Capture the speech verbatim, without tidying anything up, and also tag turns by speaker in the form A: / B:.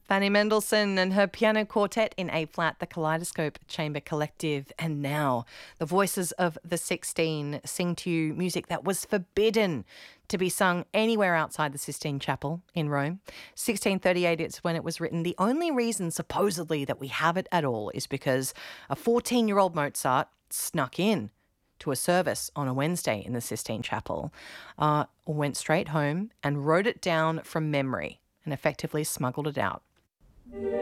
A: Fanny Mendelssohn and her piano quartet in A-flat, the Kaleidoscope Chamber Collective. And now the voices of the sixteen sing to you music that was forbidden to be sung anywhere outside the Sistine Chapel in Rome. sixteen thirty-eight is when it was written. The only reason supposedly that we have it at all is because a fourteen-year-old Mozart snuck in to a service on a Wednesday in the Sistine Chapel, uh, went straight home and wrote it down from memory and effectively smuggled it out.